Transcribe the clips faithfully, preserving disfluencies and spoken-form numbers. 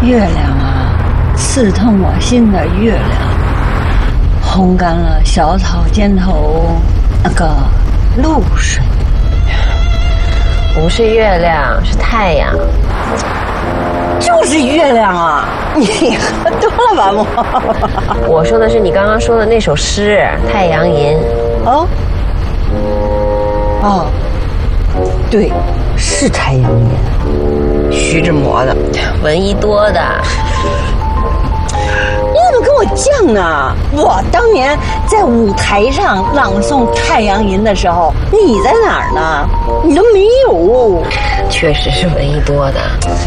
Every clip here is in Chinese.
月亮啊，刺痛我心的月亮，烘干了小草尖头那个露水。 不是月亮，是太阳。 就是月亮啊！你喝多了吧，我？ 我说的是你刚刚说的那首诗《太阳吟》。 哦，哦，对，是太阳吟，徐志摩的， 闻一多的。 你怎么跟我犟呢？我当年在舞台上朗诵《太阳吟》的时候，你在哪儿呢？你都没有。 确实是闻一多的。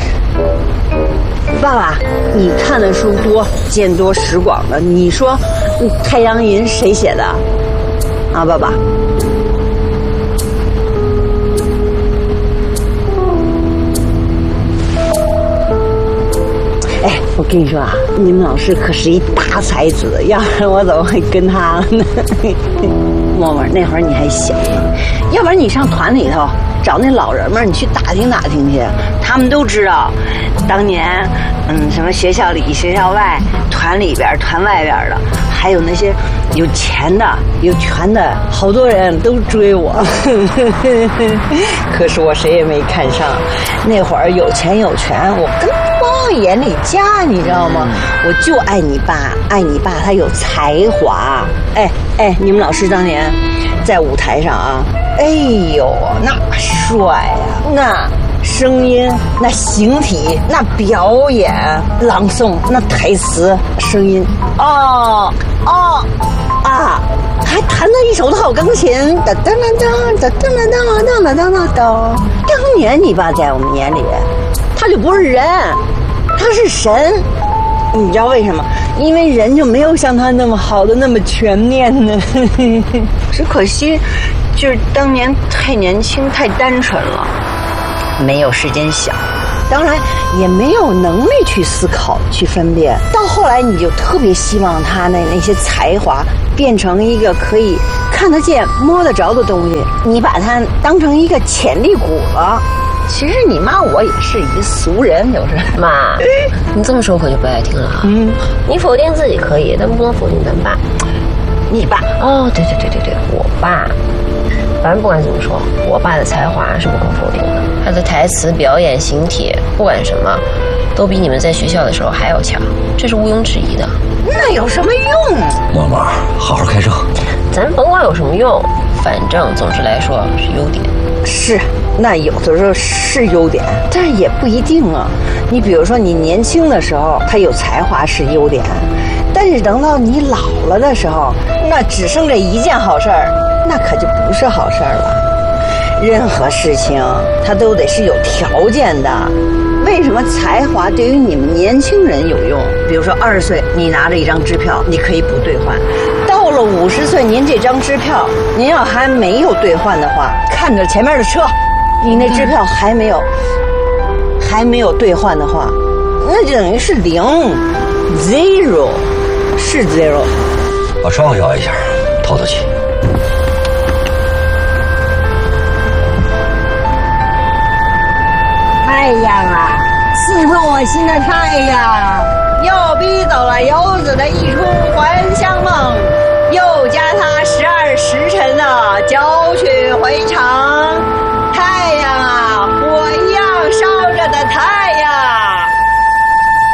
爸爸，你看的书多，见多识广的，你说《太阳吟》谁写的？啊，爸爸。哎，我跟你说啊，你们老师可是一大才子，要不然我怎么会跟他呢？默默，那会儿你还小呢，要不然你上团里头找那老人们，你去打听打听去，他们都知道，当年，嗯，什么学校里、学校外、团里边、团外边的，还有那些有钱的、有权的，好多人都追我，可是我谁也没看上。那会儿有钱有权，我根本不往眼里加，你知道吗？我就爱你爸，爱你爸，他有才华。哎哎，你们老师当年在舞台上啊，哎呦，那帅呀、啊，那声音，那形体，那表演，朗诵，那台词，声音，哦哦啊，还弹了一手套钢琴，哒哒哒哒哒哒哒哒哒哒哒。当年你爸在我们眼里，他就不是人，他是神。你知道为什么？因为人就没有像他那么好的那么全面呢。只可惜，就是当年太年轻太单纯了，没有时间想，当然也没有能力去思考去分辨。到后来你就特别希望他那那些才华变成一个可以看得见摸得着的东西，你把它当成一个潜力股了。其实你骂我也是一俗人，就是妈，你这么说我可就不爱听了哈。嗯，你否定自己可以，但不能否定咱爸。 你爸？ 哦，对对对对对，我爸。反正不管怎么说，我爸的才华是不可否定的。他的台词、表演、形体，不管什么，都比你们在学校的时候还要强，这是毋庸置疑的。 那有什么用？ 妈妈，好好开车。 咱甭管有什么用，反正总之来说是优点。 是，那有的时候是优点，但是也不一定啊。你比如说，你年轻的时候他有才华是优点，但是等到你老了的时候，那只剩这一件好事儿，那可就不是好事儿了。任何事情它都得是有条件的。为什么才华对于你们年轻人有用？比如说二十岁，你拿着一张支票，你可以不兑换。到了五十岁，您这张支票，您要还没有兑换的话，看着前面的车，你那支票还没有，还没有兑换的话，那就等于是零 ，zero， 是 zero。 把窗户摇一下，透透气。 太阳啊，刺痛我心的太阳，又逼走了游子的一出还乡梦，又加他十二时辰的交去回肠。太阳啊，火一样烧